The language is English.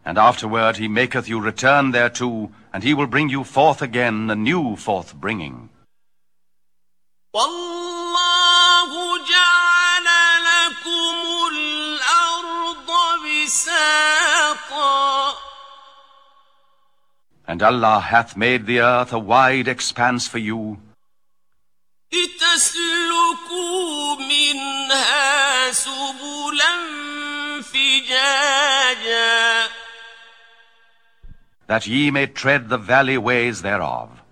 And afterward he maketh you return thereto, and he will bring you forth again a new forth-bringing. وَاللَّهُ جَعَلَ لَكُمُ الْأَرْضَ بِسَاطًا. And Allah hath made the earth a wide expanse for you, لِتَسْلُكُوا مِنْهَا سُبُلًا فِجَاجًا. that ye may tread the valley ways thereof.